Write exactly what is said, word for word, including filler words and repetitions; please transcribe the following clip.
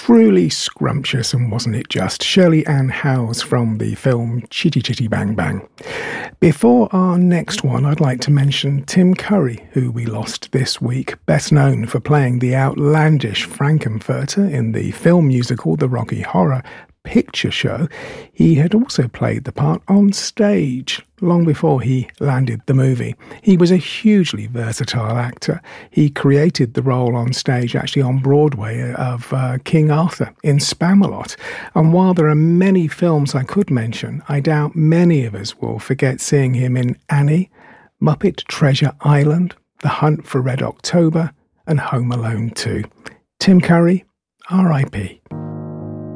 Truly scrumptious, and wasn't it just? Shirley Ann Howes from the film Chitty Chitty Bang Bang. Before our next one, I'd like to mention Tim Curry, who we lost this week, best known for playing the outlandish Frankenfurter in the film musical The Rocky Horror Picture Show. He had also played the part on stage long before he landed the movie. He was a hugely versatile actor. He created the role on stage, actually on Broadway, of uh, King Arthur in Spamalot. And while there are many films I could mention, I doubt many of us will forget seeing him in Annie, Muppet Treasure Island, The Hunt for Red October, and Home Alone two. Tim Curry, R I P